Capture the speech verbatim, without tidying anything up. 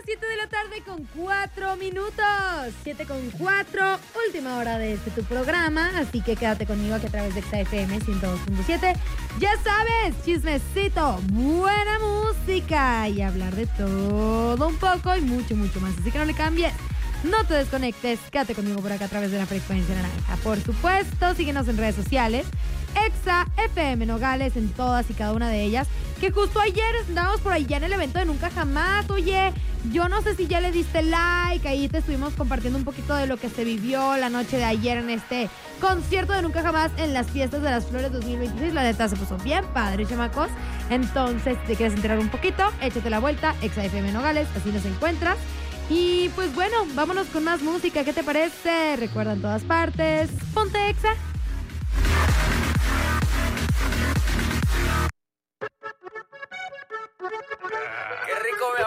siete de la tarde con cuatro minutos. siete con cuatro, última hora de este tu programa. Así que quédate conmigo aquí a través de Exa F M ciento dos punto siete. Ya sabes, chismecito, buena música y hablar de todo un poco y mucho, mucho más. Así que no le cambies. No te desconectes, quédate conmigo por acá a través de la frecuencia naranja. Por supuesto, síguenos en redes sociales. Exa F M Nogales en todas y cada una de ellas. Que justo ayer andábamos por allá en el evento de Nunca Jamás. Oye, yo no sé si ya le diste like. Ahí te estuvimos compartiendo un poquito de lo que se vivió la noche de ayer en este concierto de Nunca Jamás en las fiestas de las flores dos mil veintiséis. La neta se puso bien padre, chamacos. Entonces, si te quieres enterar un poquito, échate la vuelta. Exa F M Nogales, así nos encuentras. Y pues bueno, vámonos con más música. ¿Qué te parece? Recuerda en todas partes. Ponte Exa. Qué rico,